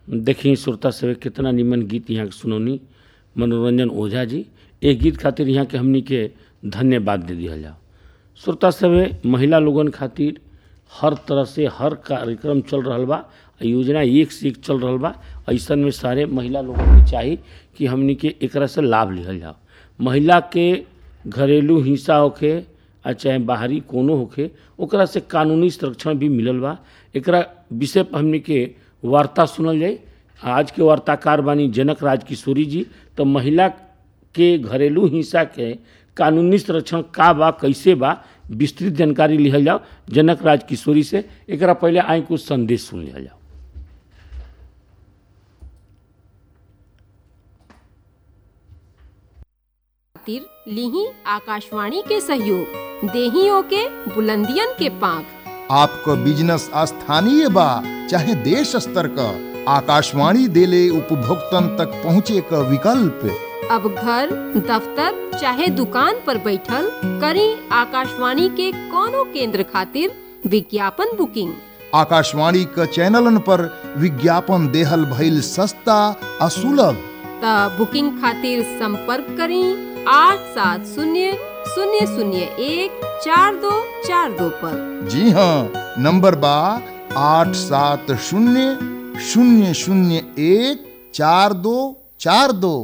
देखी श्रोता सभे कितना निमन गीत यहाँ के सुनौनी मनोरंजन ओझा जी। एक गीत खातिर यहाँ के हमनी के धन्यवाद दे दिया जाओ। श्रोता सभे महिला लोगन खातिर हर तरह से हर कार्यक्रम चल रहा बा, योजना एक से एक चल रहा बा। ऐसा में सारे महिला लोगों के चाहिए कि हमनी के एकरा से लाभ लिहल जाओ। महिला के घरेलू हिंसा होखे चाहे बाहरी कोनो होखे ओकरा से कानूनी संरक्षण भी मिलल बा। एकरा विषय पर हमनी के वार्ता सुनल जाए। आज के वार्ताकार बानी जनक राज किशोरी जी। तो महिला के घरेलू हिंसा के कानूनी संरक्षण का बा, कैसे बा, विस्तृत जानकारी लिहल जाओ जनक राज किशोरी से। एकरा पहले आई कुछ संदेश सुन लिहल जाओ। लीही आकाशवाणी के सहयोग, देहियों के बुलंदियन के पांख। आपको बिजनेस स्थानीय बा चाहे देश स्तर का, आकाशवाणी देले उपभोक्तन तक पहुँचे का विकल्प। अब घर दफ्तर चाहे दुकान पर बैठल करी आकाशवाणी के कोनो केंद्र खातिर विज्ञापन बुकिंग। आकाशवाणी का चैनलन पर विज्ञापन देहल भइल सस्ता और सुलभ। ता बुकिंग खातिर संपर्क करी 8700014242 पर। जी हाँ, नंबर बा 8700014242।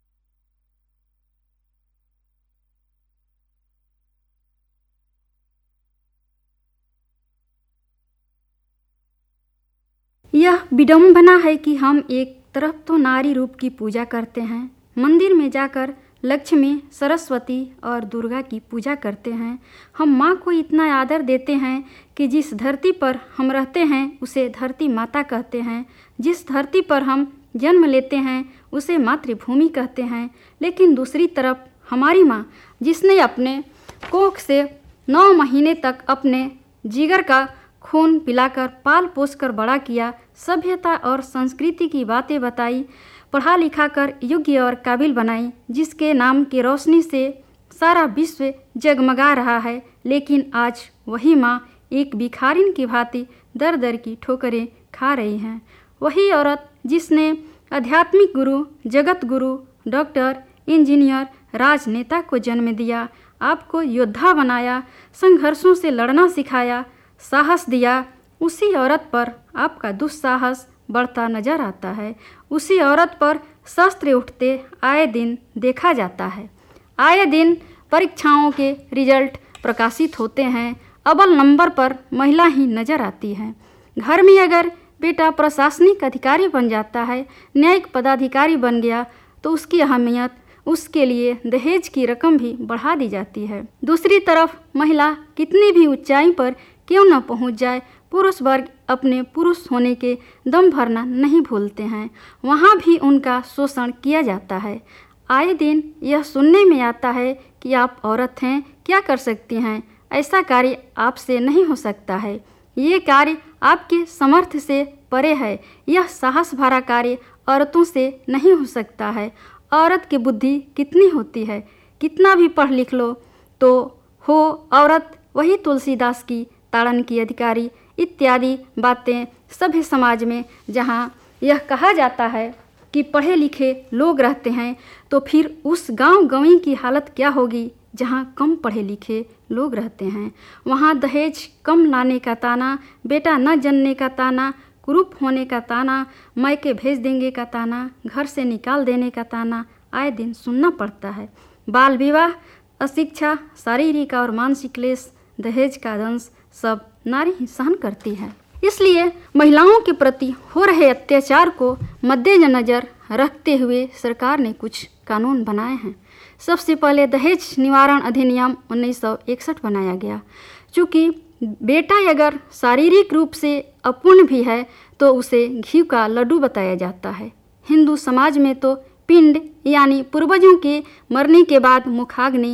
यह विडंबना है कि हम एक तरफ तो नारी रूप की पूजा करते हैं, मंदिर में जाकर लक्ष्मी, सरस्वती और दुर्गा की पूजा करते हैं। हम माँ को इतना आदर देते हैं कि जिस धरती पर हम रहते हैं उसे धरती माता कहते हैं। जिस धरती पर हम जन्म लेते हैं उसे मातृभूमि कहते हैं। लेकिन दूसरी तरफ हमारी माँ, जिसने अपने कोख से 9 महीने तक अपने जिगर का खून पिलाकर पाल पोस कर बड़ा किया, सभ्यता और संस्कृति की बातें बताई, पढ़ा लिखा कर योग्य और काबिल बनाई, जिसके नाम की रोशनी से सारा विश्व जगमगा रहा है। लेकिन आज वही माँ एक भिखारिन की भांति दर दर की ठोकरें खा रही हैं। वही औरत जिसने आध्यात्मिक गुरु, जगत गुरु, डॉक्टर, इंजीनियर, राजनेता को जन्म दिया, आपको योद्धा बनाया, संघर्षों से लड़ना सिखाया, साहस दिया, उसी औरत पर आपका दुस्साहस बढ़ता नजर आता है। उसी औरत पर शस्त्र उठते आए दिन देखा जाता है। आए दिन परीक्षाओं के रिजल्ट प्रकाशित होते हैं, अव्वल नंबर पर महिला ही नजर आती है। घर में अगर बेटा प्रशासनिक अधिकारी बन जाता है, न्यायिक पदाधिकारी बन गया, तो उसकी अहमियत, उसके लिए दहेज की रकम भी बढ़ा दी जाती है। दूसरी तरफ महिला कितनी भी ऊंचाई पर क्यों न पहुंच जाए, पुरुष वर्ग अपने पुरुष होने के दम भरना नहीं भूलते हैं। वहाँ भी उनका शोषण किया जाता है। आए दिन यह सुनने में आता है कि आप औरत हैं, क्या कर सकती हैं, ऐसा कार्य आपसे नहीं हो सकता है, ये कार्य आपके समर्थ से परे है, यह साहस भरा कार्य औरतों से नहीं हो सकता है। औरत की बुद्धि कितनी होती है, कितना भी पढ़ लिख लो तो हो औरत वही तुलसीदास की ताड़न की अधिकारी इत्यादि बातें सभ्य समाज में जहाँ यह कहा जाता है कि पढ़े लिखे लोग रहते हैं, तो फिर उस गांव गंवई की हालत क्या होगी जहाँ कम पढ़े लिखे लोग रहते हैं। वहाँ दहेज कम लाने का ताना, बेटा न जनने का ताना, कुरूप होने का ताना, मायके भेज देंगे का ताना, घर से निकाल देने का ताना आए दिन सुनना पड़ता है। बाल विवाह, अशिक्षा, शारीरिक और मानसिक क्लेश, दहेज का दंश सब नारी ही सहन करती है। इसलिए महिलाओं के प्रति हो रहे अत्याचार को मद्देनजर रखते हुए सरकार ने कुछ कानून बनाए हैं। सबसे पहले दहेज निवारण अधिनियम 1961 बनाया गया। चूँकि बेटा अगर शारीरिक रूप से अपूर्ण भी है तो उसे घी का लड्डू बताया जाता है। हिंदू समाज में तो पिंड यानी पूर्वजों के मरने के बाद मुखाग्नि